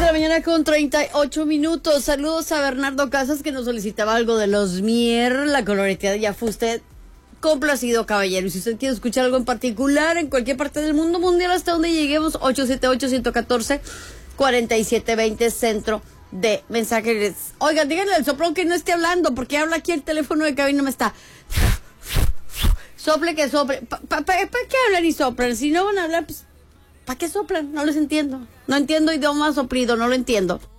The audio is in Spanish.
de la mañana con 38 minutos. Saludos a Bernardo Casas, que nos solicitaba algo de los Mier, la coloreteada. Ya fue usted complacido, caballero. Y si usted quiere escuchar algo en particular en cualquier parte del mundo mundial, hasta donde lleguemos, 878-114-4720, centro de mensajes. Oigan, díganle al soplón que no esté hablando, porque habla aquí el teléfono de cabina, me está... Sople que sople. ¿Para qué hablan y soplan? Si no van a hablar, pues, ¿para qué soplan? No les entiendo. No entiendo idioma soplido, no lo entiendo.